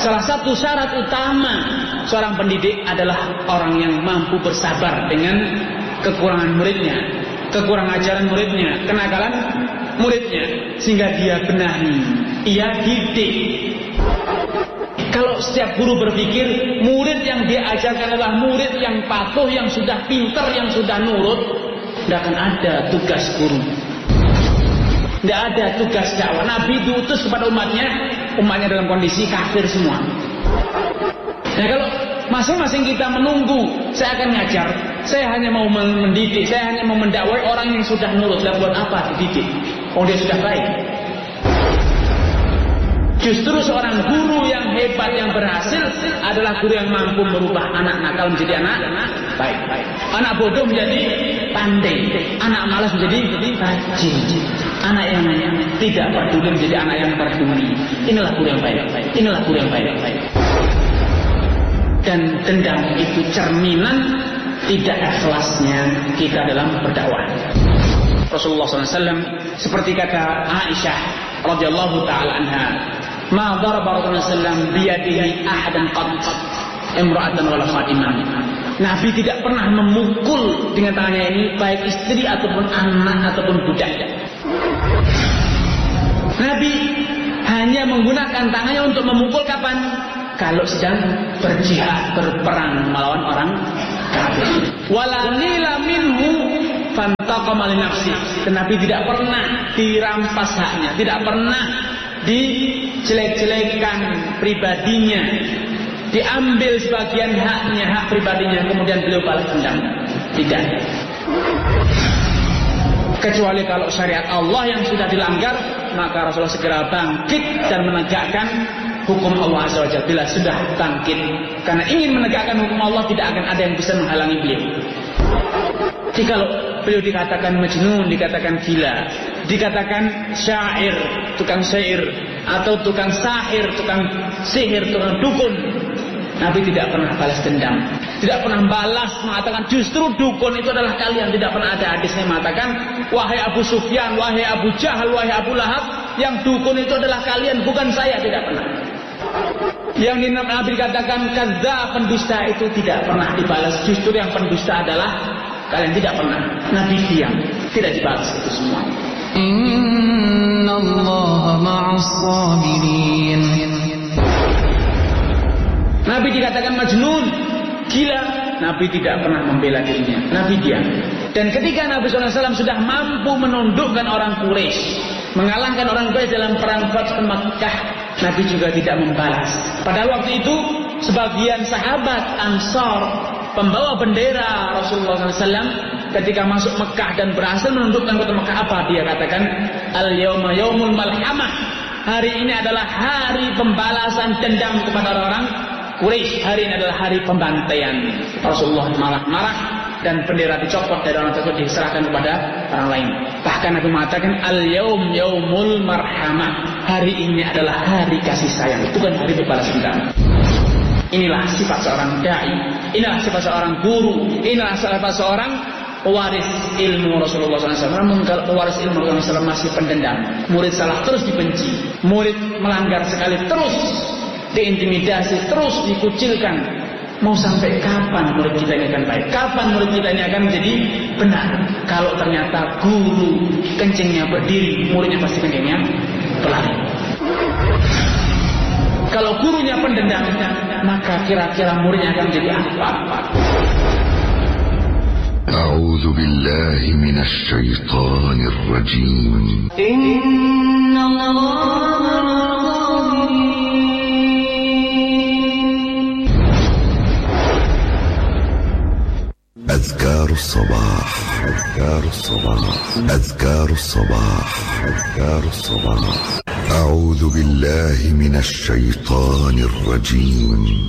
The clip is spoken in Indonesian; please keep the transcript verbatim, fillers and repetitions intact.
Salah satu syarat utama seorang pendidik adalah orang yang mampu bersabar dengan kekurangan muridnya, kekurangan ajaran muridnya, kenakalan muridnya, sehingga dia benahi, ia didik. Kalau setiap guru berpikir murid yang dia ajarkan adalah murid yang patuh, yang sudah pintar, yang sudah nurut, tidak akan ada tugas guru, tidak ada tugas dakwah. Nabi diutus kepada umatnya, umatnya dalam kondisi kafir semua. Nah, kalau masing-masing kita menunggu, saya akan ngajar, saya hanya mau mendidik, saya hanya mau mendakwai orang yang sudah nurut, dan buat apa dididik? Oh, dia sudah baik. Justru seorang guru yang hebat, yang berhasil adalah guru yang mampu merubah anak nakal menjadi anak baik, anak bodoh menjadi pandai, anak malas menjadi rajin, anak yang tidak peduli menjadi anak yang peduli. Inilah guru yang baik, inilah guru yang baik. Dan dendam itu cerminan tidak ikhlasnya kita dalam berdakwah. Rasulullah shallallahu alaihi wasallam seperti kata Aisyah radhiyallahu taala anha, ma daraba Rasulullah sallallahu alaihi wasallam biyadihi ahadan qad imra'atan wala khadiman. Nabi tidak pernah memukul dengan tangannya ini baik istri ataupun anak ataupun budak. Nabi hanya menggunakan tangannya untuk memukul kapan? Kalau sedang berjihad, berperang melawan orang kafir. Wala nila minhu fantaqama li nafsi. Nabi tidak pernah dirampas haknya, tidak pernah dijelek-jelekan pribadinya, diambil sebagian haknya, hak pribadinya, kemudian beliau balas dendam. Tidak. Kecuali kalau syariat Allah yang sudah dilanggar, maka Rasulullah segera bangkit dan menegakkan hukum Allah Azza wa Jalla. Bila sudah bangkit karena ingin menegakkan hukum Allah, tidak akan ada yang bisa menghalangi beliau. Jadi kalau beliau dikatakan majnun, dikatakan gila, dikatakan syair, tukang syair, atau tukang sahir, tukang sihir, tukang dukun, Nabi tidak pernah balas dendam, tidak pernah balas mengatakan justru dukun itu adalah kalian. Tidak pernah ada hadisnya mengatakan wahai Abu Sufyan, wahai Abu Jahal, wahai Abu Lahab, yang dukun itu adalah kalian, bukan saya. Tidak pernah. Yang Nabi katakan kadzdzab, pendusta, itu tidak pernah dibalas. Justru yang pendusta adalah kalian. Tidak pernah. Nabi diam, tidak dibalas itu semua. Innallaha ma'as sabirin. Nabi dikatakan majnun, gila, Nabi tidak pernah membela dirinya. Nabi diam. Dan ketika Nabi shallallahu alaihi wasallam sudah mampu menundukkan orang Quraisy, mengalahkan orang Quraisy dalam perang Fathu Makkah, Nabi juga tidak membalas. Padahal waktu itu sebagian sahabat Ansar, pembawa bendera Rasulullah shallallahu alaihi wasallam, ketika masuk Mekah dan berhasil menundukkan kota Mekah, apa dia katakan? Al-yawma yaumul malhamah. Hari ini adalah hari pembalasan dendam kepada orang Quraisy. Hari ini adalah hari pembantaian. Rasulullah marah-marah dan bendera dicopot dari orang tersebut, diserahkan kepada orang lain. Bahkan Nabi mengatakan al-yaum yaumul marhamah. Hari ini adalah hari kasih sayang, bukan hari berbalas dendam. Inilah sifat seorang dai, inilah sifat seorang guru, inilah sifat seorang pewaris ilmu Rasulullah shallallahu alaihi wasallam. Kalau pewaris ilmu Rasulullah shallallahu alaihi wasallam masih pendendam, murid salah terus dibenci, murid melanggar sekali terus diintimidasi, terus dikucilkan. Mau sampai kapan murid kita ini akan baik? Kapan murid kita ini akan menjadi benar? Kalau ternyata guru kencingnya berdiri, muridnya pasti kencingnya berlari. Kalau gurunya pendendam, maka kira-kira muridnya akan menjadi apa? A'udzu billahi minasy syaithanir rajim. Innallaha أذكار الصباح أذكار الصباح أذكار الصباح أذكار الصباح أعوذ بالله من الشيطان الرجيم.